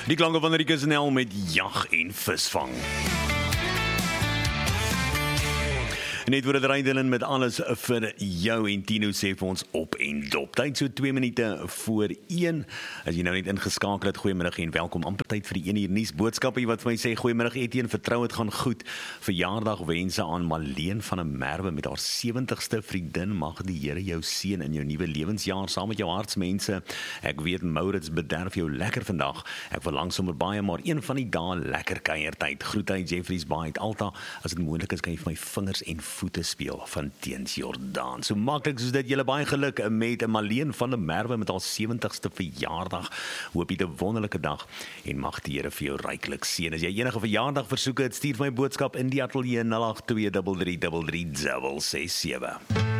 Die klanke van Rieke Snell met jag en visvang. Net word het Rydelen met alles vir jou en Tino sê vir ons op en dop. Tyd so 2 minute voor 1. As jy nou net ingeskakel het, goeiemiddag en welkom. Amper tyd vir die 1 uur nuus boodskappe wat vir my sê goeiemiddag Etienne, vertrou dit gaan goed. Verjaardagwense aan Marleen van der Merwe met haar 70ste vriendin. Mag die Here jou seën in jou nuwe lewensjaar saam met jou hartsmense. Ek weet Maurits bederf jou lekker vandag. Ek verlang sommer baie, maar een van die dae lekker kuiertyd. Groete uit Jeffreys Bay uit Alta. As dit moontlik is, kan jy vir my vingers en voete speel van Teens Jordaan. So maklik soos dit, julle baie geluk met Marleen van der Merwe met haar 70ste verjaardag. Hoop jy 'n wonderlike dag en mag die Here vir jou ryklik seën. As jy enige verjaardagversoeke het, stuur my boodskap in die ateljee 082333367.